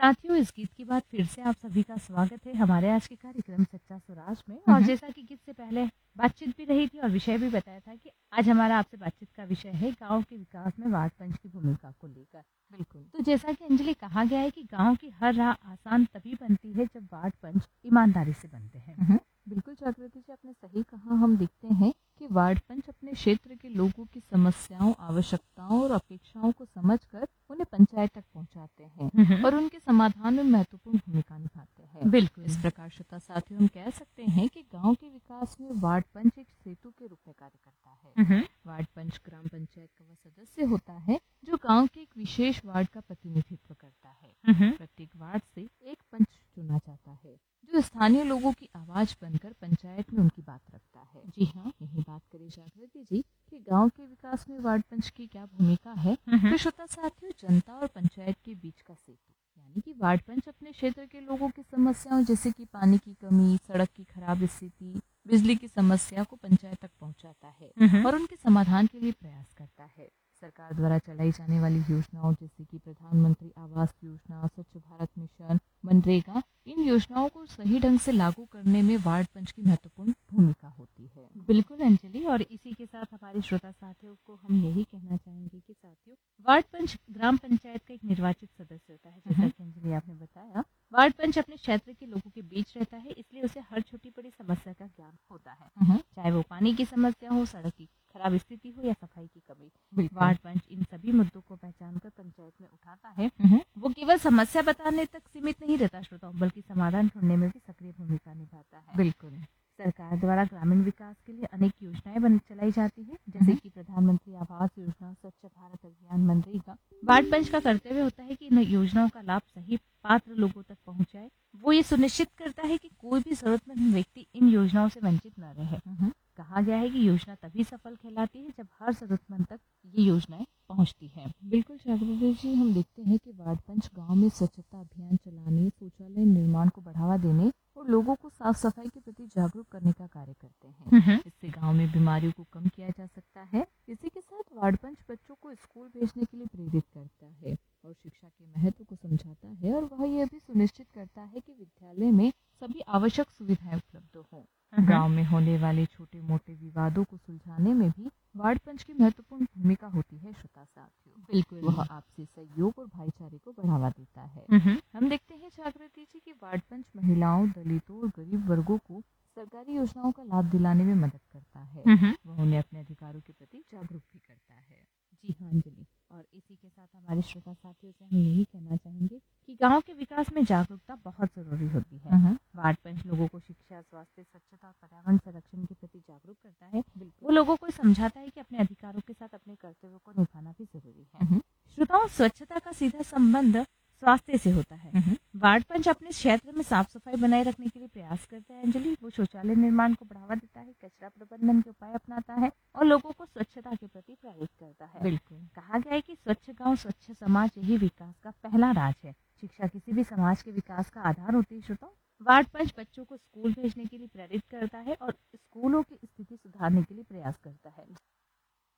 साथियों, इस गीत के बाद फिर से आप सभी का स्वागत है हमारे आज के कार्यक्रम सच्चा स्वराज में। और हम्म, जैसा कि गीत से पहले बातचीत भी रही थी और विषय भी बताया था कि आज हमारा आपसे बातचीत का विषय है गांव के विकास में वार्ड पंच की भूमिका को लेकर। बिल्कुल। तो जैसा कि अंजलि कहा गया है कि गांव की हर राह आसान तभी बनती है जब वार्ड पंच ईमानदारी से बनते हैं। बिल्कुल जागृति जी, आपने सही कहा। हम देखते हैं कि वार्ड पंच अपने क्षेत्र के लोगों की समस्याओं, आवश्यकताओं और अपेक्षाओं को समझकर उन्हें पंचायत तक पहुंचाते हैं हम्म, और उनके समाधान में महत्वपूर्ण भूमिका निभाते हैं। बिल्कुल। इस प्रकार श्रोता साथियों, हम कह सकते हैं कि गांव के विकास में वार्ड पंच एक सेतु के रूप में कार्य करता है। हम्म, वार्ड पंच ग्राम पंचायत का वह सदस्य होता है जो गांव के एक विशेष वार्ड का प्रतिनिधित्व करता है। हम्म, प्रत्येक वार्ड से एक पंच चुना जाता है जो स्थानीय लोगों की आवाज बनकर पंचायत में उनकी बात रखता है। जी हाँ, यही बात करें जागृति जी कि गांव के विकास में वार्ड पंच की क्या भूमिका है। तो श्रोता साथियों, जनता और पंचायत के बीच का सेतु यानी कि वार्ड पंच अपने क्षेत्र के लोगों की समस्याओं जैसे कि पानी की कमी, सड़क की खराब स्थिति, बिजली की समस्या को पंचायत तक पहुंचाता है हम्म, और उनके समाधान के लिए प्रयास करता है। सरकार द्वारा चलाई जाने वाली योजनाओं जैसे कि प्रधानमंत्री आवास योजना, स्वच्छ भारत मिशन, मनरेगा, इन योजनाओं को सही ढंग से लागू करने में वार्ड पंच की महत्वपूर्ण भूमिका होती है। बिल्कुल अंजलि, और इसी के साथ हमारे श्रोता साथियों को हम यही कहना चाहेंगे कि साथियों, वार्ड पंच ग्राम पंचायत का एक निर्वाचित सदस्य होता है। जैसा कि अंजलि आपने बताया, वार्ड पंच अपने क्षेत्र के लोगों के बीच रहता है, इसलिए उसे हर छोटी बड़ी समस्या का ज्ञान होता है, चाहे वो पानी की समस्या हो, सड़क की खराब स्थिति हो या सफाई की कमी। बिल्कुल। वार्ड पंच इन सभी मुद्दों को पहचान कर पंचायत में उठाता है। वो केवल समस्या बताने तक सीमित नहीं रहता श्रोताओं, बल्कि समाधान ढूंढने में भी सक्रिय भूमिका निभाता है। बिल्कुल। सरकार द्वारा ग्रामीण विकास के लिए अनेक योजनाएं बन चलाई जाती है, जैसे कि प्रधानमंत्री आवास योजना, स्वच्छ भारत अभियान, मनरेगा। वार्ड पंच का कर्तव्य होता है कि इन योजनाओं का लाभ सही पात्र लोगों तक पहुंचाए। वो ये सुनिश्चित करता है कि कोई भी जरूरतमंद व्यक्ति इन योजनाओं से वंचित न रहे। कहा गया है कि योजना तभी सफल कहलाती है जब हर जरूरतमंद तक ये योजनाएं पहुंचती हैं। बिल्कुल जागृति जी, हम देखते हैं कि वार्ड पंच गांव में स्वच्छता अभियान चलाने, शौचालय निर्माण को बढ़ावा देने और लोगों को साफ सफाई के प्रति जागरूक करने का कार्य करते हैं। इससे गांव में बीमारियों को कम किया जा सकता है। इसी के साथ वार्ड पंच बच्चों को स्कूल भेजने के लिए प्रेरित करता है और शिक्षा के महत्व को समझाता है और वह यह भी सुनिश्चित करता है कि विद्यालय में सभी आवश्यक सुविधाएं उपलब्ध हों। गांव में होने वाले छोटे मोटे विवादों को सुलझाने में भी वार्ड पंच की महत्वपूर्ण भूमिका होती है। श्रोता साथियों, बिल्कुल। वह आपसी सहयोग और भाईचारे को बढ़ावा देता है। हम देखते हैं जागृति जी कि वार्ड पंच महिलाओं, दलितों और गरीब वर्गों को सरकारी योजनाओं का लाभ दिलाने में मदद करता है। वह उन्हें अपने अधिकारों के प्रति जागरूक भी करता है। जी हाँ अंजलि, और इसी के साथ हमारे श्रोता साथियों से हम यही कहना चाहेंगे कि गांव के विकास में जागरूकता बहुत जरूरी होती है। वार्ड पंच लोगों को शिक्षा, स्वास्थ्य, स्वच्छता और पर्यावरण संरक्षण के प्रति जागरूक करता है। वो लोगों को समझाता है कि अपने अधिकारों के साथ अपने कर्तव्यों को निभाना भी जरूरी है। श्रोताओं, स्वच्छता का सीधा संबंध स्वास्थ्य से होता है। वार्ड पंच अपने क्षेत्र में साफ सफाई बनाए रखने के लिए प्रयास करता है अंजलि। वो शौचालय निर्माण को बढ़ावा देता है, कचरा प्रबंधन के उपाय अपनाता है और लोगों को स्वच्छता के प्रति प्रेरित करता है। बिल्कुल। कहा गया है कि स्वच्छ गांव, स्वच्छ समाज, यही विकास का पहला राज है। शिक्षा किसी भी समाज के विकास का आधार होती है श्रोताओं। वार्ड पंच बच्चों को स्कूल भेजने के लिए प्रेरित करता है और स्कूलों की स्थिति सुधारने के लिए प्रयास करता है।